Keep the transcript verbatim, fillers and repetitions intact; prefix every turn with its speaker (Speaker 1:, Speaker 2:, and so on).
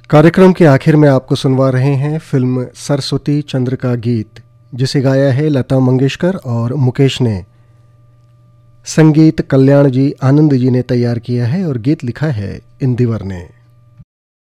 Speaker 1: कार्यक्रम के आखिर में आपको सुनवा रहे हैं फिल्म सरस्वती चंद्र का गीत, जिसे गाया है लता मंगेशकर और मुकेश ने। संगीत कल्याण जी आनंद जी ने तैयार किया है और गीत लिखा है इंदिवर ने।